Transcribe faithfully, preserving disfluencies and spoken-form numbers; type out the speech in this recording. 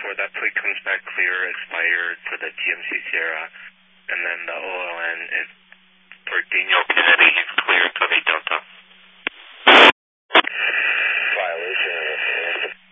four, that plate comes back clear, expired for the G M C Sierra, and then the O L N is for Daniel Kennedy, he's clear, Covey Delta. Violation of